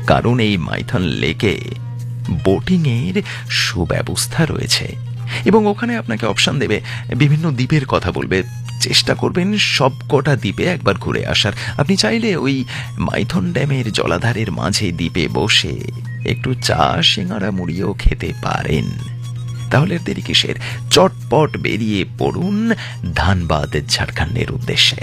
কারণ এই মাইথন লেকে বোটিংয়ের সুব্যবস্থা রয়েছে এবং ওখানে আপনাকে অপশন দেবে, বিভিন্ন দ্বীপের কথা বলবে, চেষ্টা করবেন সবকটা দ্বীপে একবার ঘুরে আসার। আপনি চাইলে ওই মাইথন ড্যামের জলাধারের মাঝে দ্বীপে বসে একটু চা সিঙ্গারা মুড়িও খেতে পারেন। তাহলে দেরি কিসের, চটপট বেরিয়ে পড়ুন ধানবাদ ঝাড়খণ্ডের উদ্দেশ্যে।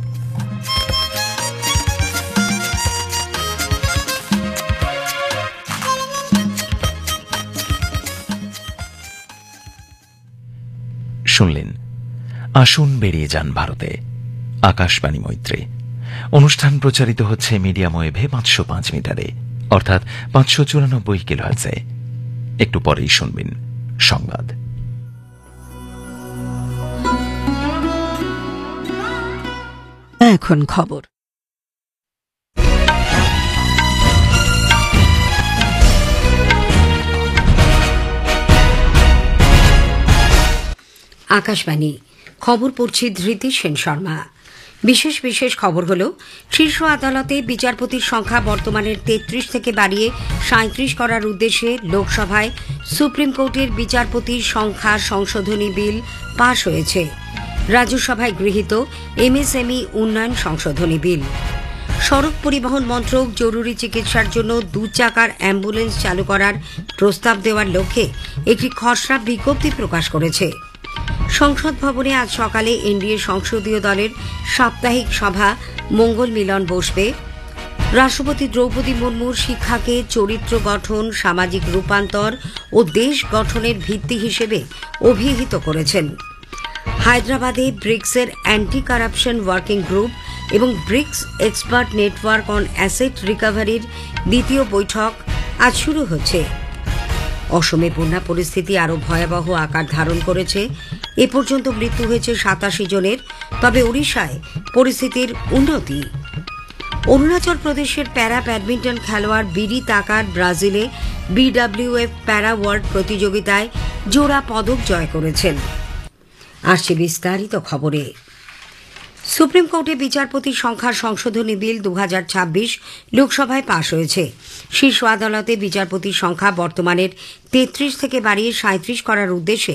শুনলেন আসুন বেরিয়ে যান ভারতে, আকাশবাণী মৈত্রী। অনুষ্ঠান প্রচারিত হচ্ছে মিডিয়াম ওয়েভে 505 মিটারে, অর্থাৎ 594 কিলোহার্টজে। একটু পরেই শুনবেন সংবাদ। এখন খবর। আকাশবাণী খবর পড়ছি ধৃতি সেন শর্মা। বিশেষ বিশেষ খবর হল, শীর্ষ আদালতে বিচারপতির সংখ্যা বর্তমানের 33 থেকে বাড়িয়ে 37 করার উদ্দেশ্যে লোকসভায় সুপ্রিম কোর্টের বিচারপতির সংখ্যা সংশোধনী বিল পাশ হয়েছে। রাজ্যসভায় গৃহীত এমএসএমই উন্নয়ন সংশোধনী বিল। সড়ক পরিবহন মন্ত্রক জরুরি চিকিৎসার জন্য 2 চাকার অ্যাম্বুলেন্স চালু করার প্রস্তাব দেওয়ার লক্ষ্যে একটি খসড়া বিজ্ঞপ্তি প্রকাশ করেছে। সংসদ ভবনে আজ সকালে এনডিএ সংসদীয় দলের সাপ্তাহিক সভা মঙ্গল মিলন বসবে। রাষ্ট্রপতি দ্রৌপদী মুর্মুর শিক্ষাকে চরিত্র গঠন, সামাজিক রূপান্তর ও দেশ গঠনের ভিত্তি হিসেবে অভিহিত করেছেন। হায়দ্রাবাদে ব্রিক্সের অ্যান্টি কারাপশন ওয়ার্কিং গ্রুপ এবং bricks expert network on asset রিকভারির দ্বিতীয় বৈঠক আজ শুরু হচ্ছে। অসমে বন্যা পরিস্থিতি আরও ভয়াবহ আকার ধারণ করেছে। এ পর্যন্ত মৃত্যু হয়েছে 87 জনের, তবে ওড়িশায় পরিস্থিতির উন্নতি। অরুণাচল প্রদেশের প্যারা ব্যাডমিন্টন খেলোয়াড় বিরি তাকার ব্রাজিলে বিডব্লিউএফ প্যারা ওয়ার্ল্ড প্রতিযোগিতায় জোড়া পদক জয় করেছেন। আসছে বিস্তারিত খবরে। সুপ্রিম কোর্টে বিচারপতির সংখ্যার সংশোধনী বিল 2026 লোকসভায় পাশ হয়েছে। শীর্ষ আদালতে বিচারপতির সংখ্যা বর্তমানের 33 থেকে বাড়িয়ে 37 করার উদ্দেশ্যে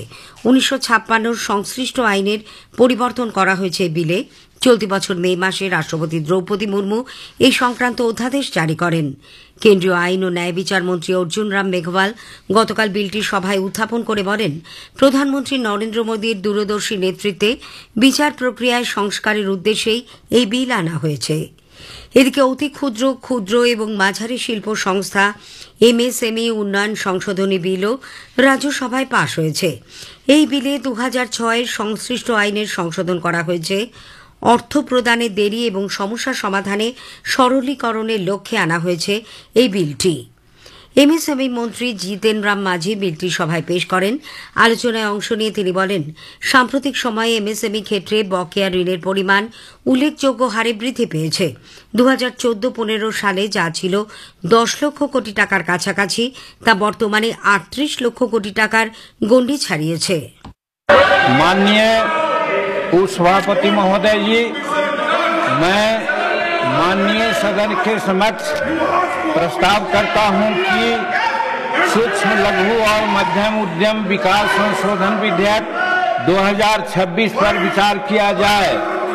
1956 সংশ্লিষ্ট আইনের পরিবর্তন করা হয়েছে বিলে। চলতি বছর মে মাসে রাষ্ট্রপতি দ্রৌপদী মুর্মু এই সংক্রান্ত অধ্যাদেশ জারি করেন। কেন্দ্রীয় আইন ও ন্যায় বিচার মন্ত্রী অর্জুন রাম মেঘওয়াল গতকাল বিলটি সভায় উত্থাপন করে বলেন, প্রধানমন্ত্রী নরেন্দ্র মোদীর দূরদর্শী নেতৃত্বে বিচার প্রক্রিয়ায় সংস্কারের উদ্দেশ্যেই এই বিল আনা হয়েছে। এদিকে অতি ক্ষুদ্র, ক্ষুদ্র এবং মাঝারি শিল্প সংস্থা এমএসএমই উন্নয়ন সংশোধনী বিলও রাজ্যসভায় পাশ হয়েছে। এই বিলে 2006 সংশ্লিষ্ট আইনের সংশোধন করা হয়েছে। অর্থ প্রদানে দেরি এবং সমস্যা সমাধানে সরলীকরণের লক্ষ্যে আনা হয়েছে এই বিলটি। এমএসএমই মন্ত্রী জিতেন রাম মাঝি বিলটি সভায় পেশ করেন। আলোচনায় অংশ নিয়ে তিনি বলেন, সাম্প্রতিক সময়ে এমএসএমই ক্ষেত্রে বকেয়া ঋণের পরিমাণ উল্লেখযোগ্য হারে বৃদ্ধি পেয়েছে। 2014-15 সালে যা ছিল 10 লক্ষ কোটি টাকার কাছাকাছি, তা বর্তমানে 38 লক্ষ কোটি টাকার গণ্ডি ছাড়িয়েছে। माननीय उपसभापति महोदय जी, मैं माननीय सदन के समक्ष प्रस्ताव करता हूं कि सूक्ष्म, लघु और मध्यम उद्यम विकास संशोधन विधेयक 2026 पर विचार किया जाए।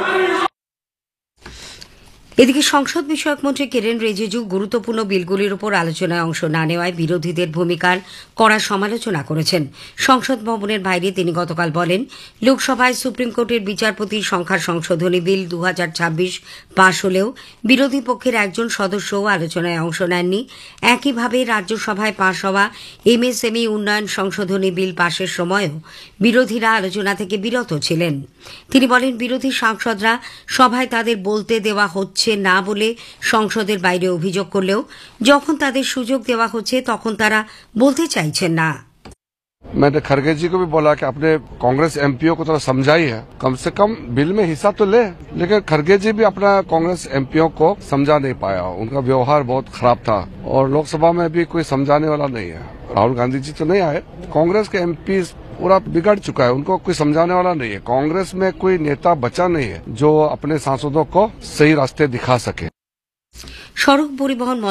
এদিকে সংসদ বিষয়ক মন্ত্রী কিরেন রিজিজু গুরুত্বপূর্ণ বিলগুলির উপর আলোচনায় অংশ না নেওয়ায় বিরোধীদের ভূমিকার কড়া সমালোচনা করেছেন। সংসদ ভবনের বাইরে তিনি গতকাল বলেন, লোকসভায় সুপ্রিম কোর্টের বিচারপতির সংখ্যার সংশোধনী বিল 2026 পাশ হলেও বিরোধী পক্ষের একজন সদস্যও আলোচনায় অংশ নেননি। একইভাবে রাজ্যসভায় পাশ হওয়া এমএসএমই উন্নয়ন সংশোধনী বিল পাশের সময়ও বিরোধীরা আলোচনা থেকে বিরত ছিলেন। তিনি বলেন, বিরোধী সাংসদরা সভায় তাদের বলতে দেওয়া হচ্ছে না বলে সংসদের বাইরে অভিযোগ করলেও যখন তাদের সুযোগ দেওয়া হচ্ছে তখন তারা বলতে চাইছেন না। मैंने खड़गे जी को भी बोला कि अपने कांग्रेस एमपीओ को थोड़ा समझाई है, कम से कम बिल में हिस्सा तो ले। लेकिन खड़गे जी भी अपना कांग्रेस एमपीओ को समझा नहीं पाया, उनका व्यवहार बहुत खराब था और लोकसभा में भी कोई समझाने वाला नहीं है। राहुल गांधी जी तो नहीं आए, कांग्रेस के एमपी पूरा बिगड़ चुका है, उनको कोई समझाने वाला नहीं है। कांग्रेस में कोई नेता बचा नहीं है जो अपने सांसदों को सही रास्ते दिखा सके। सड़क परिवहन